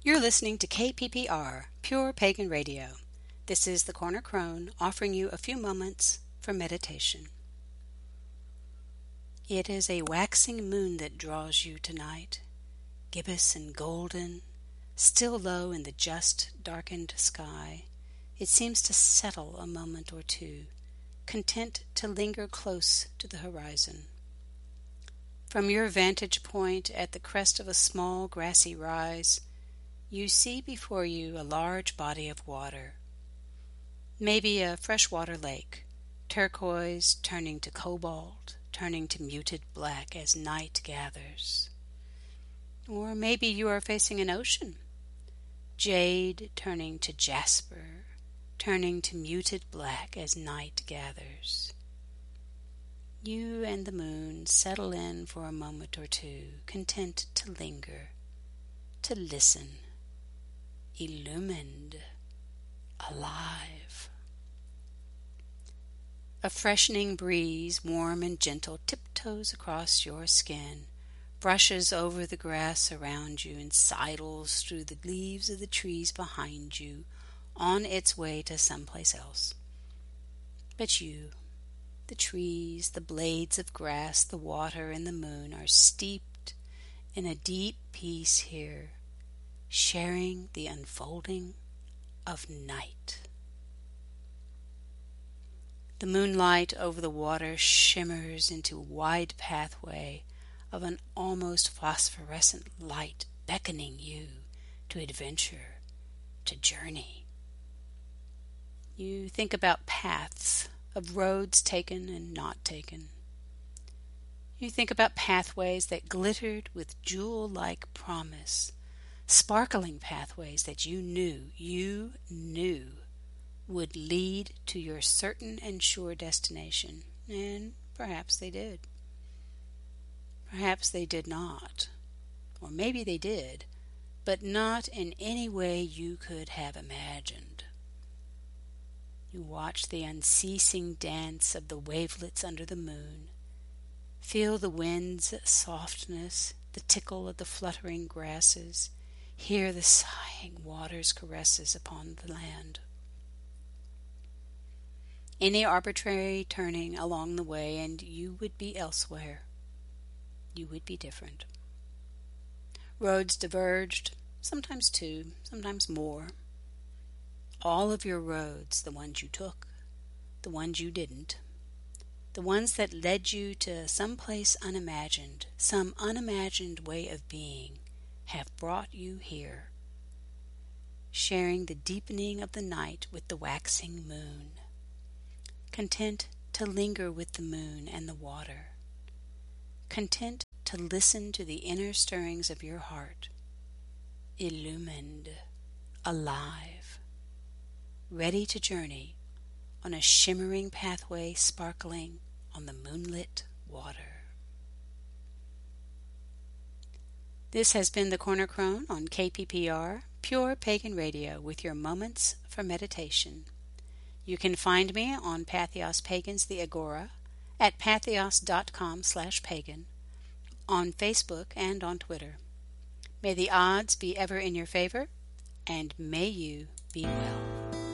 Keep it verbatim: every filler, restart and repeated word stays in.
You're listening to K P P R, Pure Pagan Radio. This is the Corner Crone offering you a few moments for meditation. It is a waxing moon that draws you tonight, gibbous and golden, still low in the just darkened sky. It seems to settle a moment or two, content to linger close to the horizon. From your vantage point at the crest of a small grassy rise, you see before you a large body of water, maybe a freshwater lake, turquoise turning to cobalt, turning to muted black as night gathers. Or maybe you are facing an ocean, jade turning to jasper, turning to muted black as night gathers. You and the moon settle in for a moment or two, content to linger, to listen, illumined, alive. A freshening breeze, warm and gentle, tiptoes across your skin, brushes over the grass around you, and sidles through the leaves of the trees behind you, on its way to someplace else. But you, the trees, the blades of grass, the water, and the moon are steeped in a deep peace here, sharing the unfolding of night. The moonlight over the water shimmers into a wide pathway of an almost phosphorescent light beckoning you to adventure, to journey. You think about paths, of roads taken and not taken. You think about pathways that glittered with jewel-like promise, sparkling pathways that you knew, you knew would lead to your certain and sure destination, and perhaps they did. Perhaps they did not, or maybe they did, but not in any way you could have imagined. You watch the unceasing dance of the wavelets under the moon, feel the wind's softness, the tickle of the fluttering grasses, hear the sighing water's caresses upon the land. Any arbitrary turning along the way and you would be elsewhere. You would be different. Roads diverged, sometimes two, sometimes more. All of your roads, the ones you took, the ones you didn't, the ones that led you to some place unimagined, some unimagined way of being, have brought you here, sharing the deepening of the night with the waxing moon, content to linger with the moon and the water, content to listen to the inner stirrings of your heart, illumined, alive, ready to journey on a shimmering pathway sparkling on the moonlit water. This has been the Corner Crone on K P P R, Pure Pagan Radio, with your moments for meditation. You can find me on Patheos Pagans, the Agora, at patheos.com slash pagan, on Facebook and on Twitter. May the odds be ever in your favor, and may you be well.